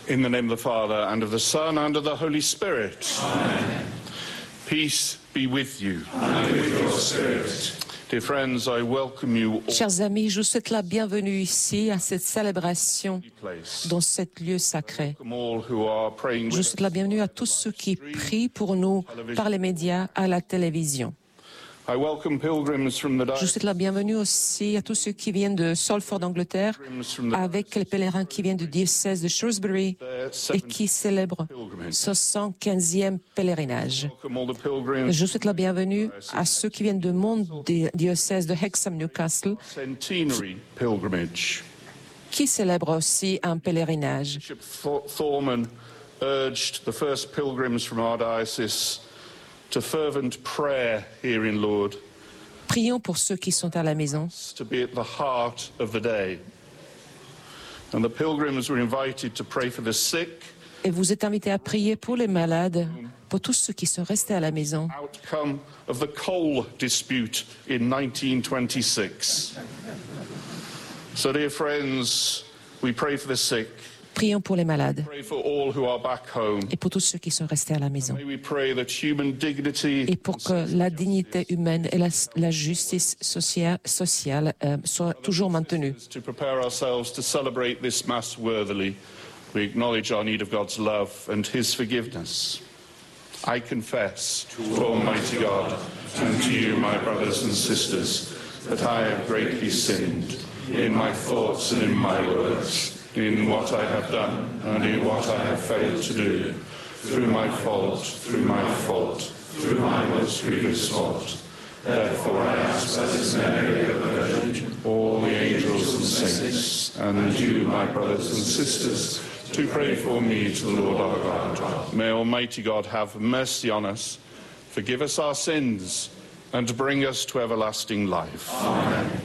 In the name of the Father, and of the Son, and of the Holy Spirit. Amen. Peace be with you. And with your spirit. Dear friends, I welcome you all. Chers amis, je vous souhaite la bienvenue ici à cette célébration dans cet lieu sacré. Welcome all who are praying Je with souhaite la bienvenue à tous ceux qui prient pour nous par les médias, à la télévision. I welcome pilgrims from the Je souhaite la bienvenue aussi à tous ceux qui viennent de Salford, d'Angleterre, avec les pèlerins qui viennent du diocèse de Shrewsbury et qui célèbrent ce 115e pèlerinage. welcome all the pilgrims Je souhaite la bienvenue à ceux qui viennent de mon diocèse de Hexham, Newcastle, centenary pilgrimage. qui célèbrent aussi un pèlerinage. Bishop Thorman urged the first pilgrims from our diocese to fervent prayer here in Lourdes, Prions pour ceux qui sont à la maison. to be at the heart of the day. And the pilgrims were invited to pray for the sick, Et vous êtes invités à prier pour les malades, pour tous ceux qui sont restés à la maison. outcome of the coal dispute in 1926. So, dear friends, we pray for the sick, Prions pour les malades pray for all who are back home. et pour tous ceux qui sont restés à la maison. May we pray that human dignity Et pour que la dignité humaine et la justice sociale soient toujours maintenues. to prepare ourselves to celebrate this Mass worthily, we acknowledge our need of God's love and His forgiveness. I confess to Almighty God and to you, my brothers and sisters, that I have greatly sinned in my thoughts and in my words, in what I have done and in what I have failed to do, through my fault, through my most grievous fault. Therefore I ask Blessed Mary, the Virgin, all the angels and saints, and you, my brothers and sisters, to pray for me to the Lord our God. May Almighty God have mercy on us, forgive us our sins, and bring us to everlasting life. Amen.